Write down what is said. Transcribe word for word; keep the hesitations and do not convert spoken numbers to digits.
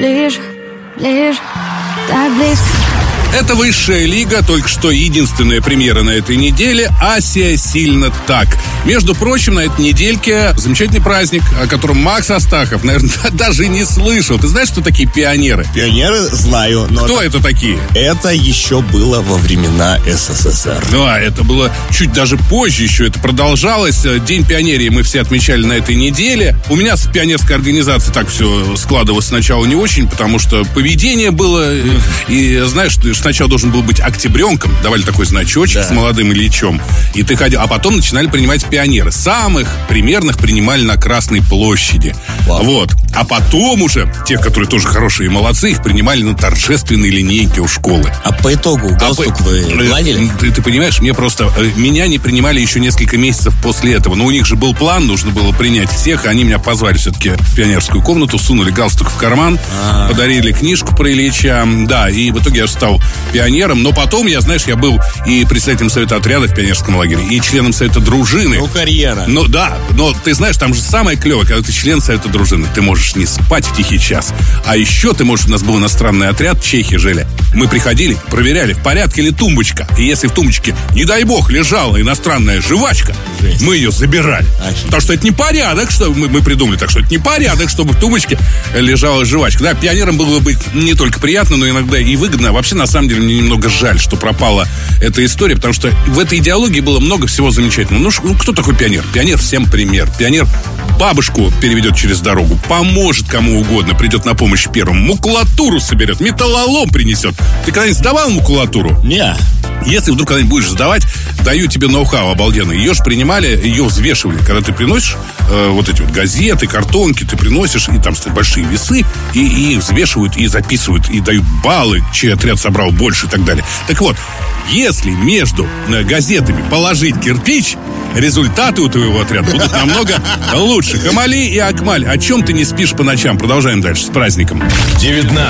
ближе, ближе, так близко. Это высшая лига, только что единственная премьера на этой неделе. Асия сильно так. Между прочим, на этой недельке замечательный праздник, о котором Макс Астахов, наверное, даже не слышал. Ты знаешь, что такие пионеры? Пионеры знаю, но... Кто это, это такие? Это еще было во времена СССР. Да, это было чуть даже позже еще. Это продолжалось. День пионерии мы все отмечали на этой неделе. У меня с пионерской организацией так все складывалось сначала не очень, потому что поведение было... И, знаешь, ты сначала должен был быть октябренком. Давали такой значочек, да, с молодым Ильичом. И ты ходил. А потом начинали принимать пионеры. Самых примерных принимали на Красной площади. Вау. Вот. А потом уже тех, которые тоже хорошие и молодцы, их принимали на торжественной линейке у школы. А по итогу галстук а вы гладили? Ты, ты понимаешь, мне просто... Меня не принимали еще несколько месяцев после этого. Но у них же был план, нужно было принять всех. Они меня позвали все-таки в пионерскую комнату, сунули галстук в карман, А-а-а. подарили книжку про Ильича. Да, и в итоге я стал пионером. Но потом, я, знаешь, я был и председателем совета отряда в пионерском лагере, и членом совета дружины. Ну, карьера. Ну, да, но ты знаешь, там же самое клевое, когда ты член совета дружины. Ты можешь не спать в тихий час. А еще ты можешь... У нас был иностранный отряд, чехи жили. Мы приходили, проверяли, в порядке ли тумбочка. И если в тумбочке, не дай бог, лежала иностранная жвачка, жесть, мы ее забирали. Офигеть. Потому что это не порядок, что мы, мы придумали. Так что это не порядок, чтобы в тумбочке лежала жвачка. Да, пионером было бы не только приятно, но иногда и выгодно. Вообще, на самом деле, мне немного жаль, что пропала эта история, потому что в этой идеологии было много всего замечательного. Ну, ну кто такой пионер? Пионер всем пример. Пионер бабушку переведет через дорогу, поможет кому угодно, придет на помощь первому, макулатуру соберет, металлолом принесет. Ты когда-нибудь сдавал макулатуру? Не. Если вдруг когда-нибудь будешь сдавать, даю тебе ноу-хау обалденный. Ее же принимали, ее взвешивали. Когда ты приносишь э, вот эти вот газеты, картонки, ты приносишь, и там стоят большие весы, и, и их взвешивают, и записывают, и дают баллы, чей отряд собрал больше и так далее. Так вот, если между газетами положить кирпич, результаты у твоего отряда будут намного лучше. Хамали и Акмаль, о чем ты не спишь по ночам? Продолжаем дальше с праздником. девятнадцать.